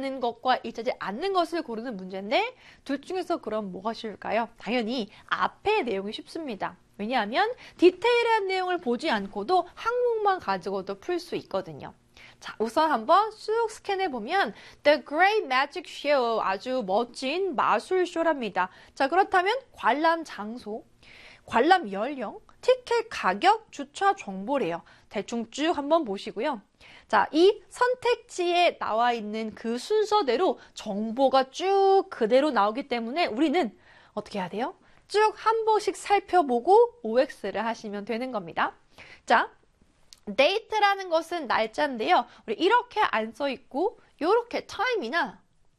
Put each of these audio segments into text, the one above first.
일치하는 것과 일치하지 않는 것을 고르는 문제인데 둘 중에서 그럼 뭐가 쉬울까요? 당연히 앞의 내용이 쉽습니다. 왜냐하면 디테일한 내용을 보지 않고도 항목만 가지고도 풀 수 있거든요. 자, 우선 한번 쑥 스캔해보면 The Great Magic Show, 아주 멋진 마술쇼랍니다. 자, 그렇다면 관람 장소, 관람 연령, 티켓 가격, 주차 정보래요. 대충 쭉 한번 보시고요. 자, 이 선택지에 나와 있는 그 순서대로 정보가 쭉 그대로 나오기 때문에 우리는 어떻게 해야 돼요? 쭉 한 번씩 살펴보고 OX를 하시면 되는 겁니다. 자, date라는 것은 날짜인데요. 우리 이렇게 안 써 있고 이렇게 time이나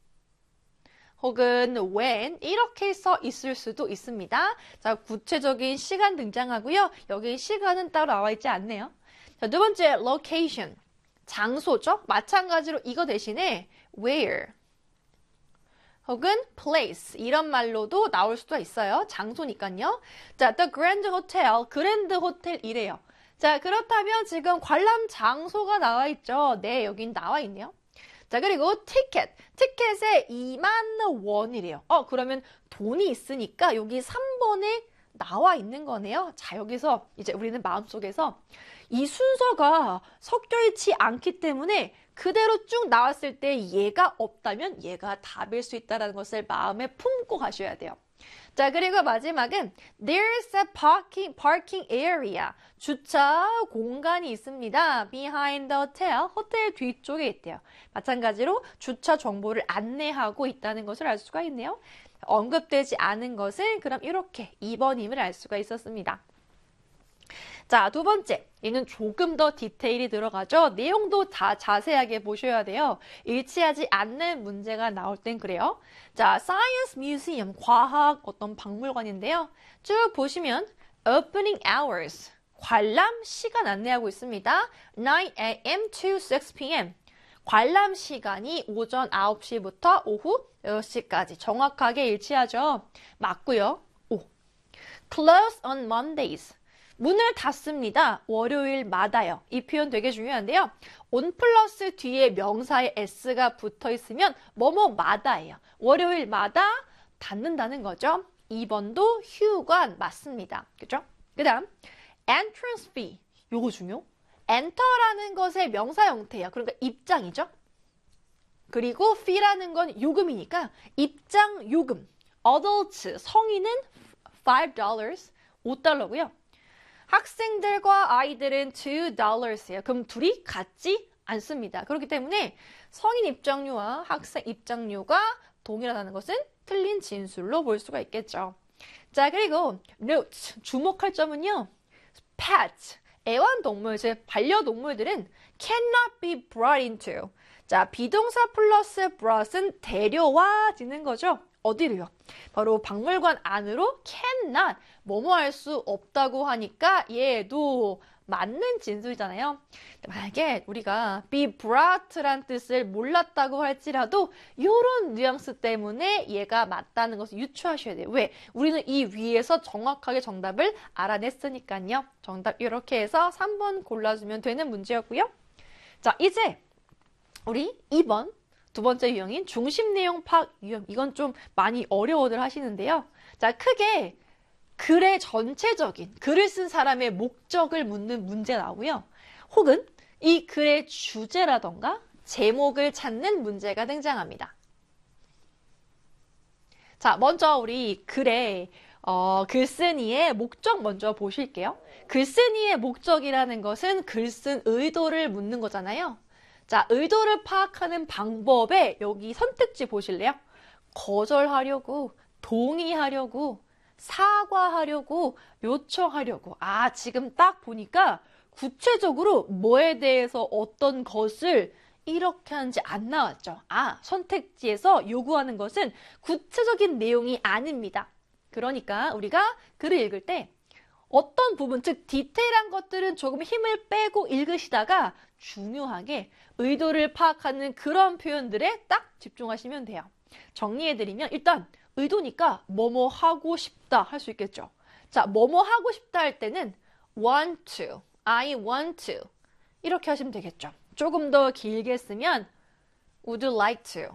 혹은 when 이렇게 써 있을 수도 있습니다. 자, 구체적인 시간 등장하고요. 여기 시간은 따로 나와 있지 않네요. 자, 두 번째 location, 장소죠. 마찬가지로 이거 대신에 where 혹은 place 이런 말로도 나올 수도 있어요. 장소니까요. 자, the Grand Hotel, 그랜드 호텔이래요. 자, 그렇다면 지금 관람 장소가 나와 있죠. 네, 여긴 나와 있네요. 자, 그리고 티켓에 2만 원이래요. 그러면 돈이 있으니까 여기 3번에 나와 있는 거네요. 자, 여기서 이제 우리는 마음속에서 이 순서가 섞여 있지 않기 때문에 그대로 쭉 나왔을 때 얘가 없다면 얘가 답일 수 있다는 것을 마음에 품고 가셔야 돼요. 자, 그리고 마지막은 There's a parking area. 주차 공간이 있습니다. Behind the hotel. 호텔 뒤쪽에 있대요. 마찬가지로 주차 정보를 안내하고 있다는 것을 알 수가 있네요. 언급되지 않은 것은 그럼 이렇게 2번임을 알 수가 있었습니다. 자, 두 번째. 얘는 조금 더 디테일이 들어가죠. 내용도 다 자세하게 보셔야 돼요. 일치하지 않는 문제가 나올 땐 그래요. 자, Science Museum, 과학 어떤 박물관인데요. 쭉 보시면 Opening Hours, 관람 시간 안내하고 있습니다. 9 a.m. to 6 p.m. 관람 시간이 오전 9시부터 오후 6시까지 정확하게 일치하죠. 맞고요. Close on Mondays. 문을 닫습니다. 월요일마다요. 이 표현 되게 중요한데요. on 플러스 뒤에 명사의 s가 붙어 있으면 뭐뭐마다예요. 월요일마다 닫는다는 거죠. 2번도 휴관 맞습니다. 그죠? 그 다음 entrance fee. 요거 중요. enter라는 것의 명사 형태예요. 그러니까 입장이죠. 그리고 fee라는 건 요금이니까 입장 요금. adults, 성인은 $5, $5고요. 학생들과 아이들은 $2예요. 그럼 둘이 같지 않습니다. 그렇기 때문에 성인 입장료와 학생 입장료가 동일하다는 것은 틀린 진술로 볼 수가 있겠죠. 자, 그리고 note, 주목할 점은요. pet, 애완동물, 즉 반려동물들은 cannot be brought into. 자, 비동사 플러스 brought은 데려와지는 거죠. 어디로요? 바로 박물관 안으로 cannot, 뭐뭐 할 수 없다고 하니까 얘도 맞는 진술이잖아요. 만약에 우리가 be brought란 뜻을 몰랐다고 할지라도 이런 뉘앙스 때문에 얘가 맞다는 것을 유추하셔야 돼요. 왜? 우리는 이 위에서 정확하게 정답을 알아냈으니까요. 정답 이렇게 해서 3번 골라주면 되는 문제였고요. 자, 이제 우리 2번 두 번째 유형인 중심 내용 파악 유형. 이건 좀 많이 어려워들 하시는데요. 자, 크게 글의 전체적인 글을 쓴 사람의 목적을 묻는 문제 나오고요. 혹은 이 글의 주제라던가 제목을 찾는 문제가 등장합니다. 자, 먼저 우리 글의 글쓴이의 목적 먼저 보실게요. 글쓴이의 목적이라는 것은 글 쓴 의도를 묻는 거잖아요. 자, 의도를 파악하는 방법에 여기 선택지 보실래요? 거절하려고, 동의하려고, 사과하려고, 요청하려고. 아, 지금 딱 보니까 구체적으로 뭐에 대해서 어떤 것을 이렇게 하는지 안 나왔죠. 아, 선택지에서 요구하는 것은 구체적인 내용이 아닙니다. 그러니까 우리가 글을 읽을 때 어떤 부분, 즉 디테일한 것들은 조금 힘을 빼고 읽으시다가 중요하게 의도를 파악하는 그런 표현들에 딱 집중하시면 돼요. 정리해드리면 일단 의도니까 뭐뭐 하고 싶다 할 수 있겠죠. 자, 뭐뭐 하고 싶다 할 때는 want to, I want to 이렇게 하시면 되겠죠. 조금 더 길게 쓰면 would like to,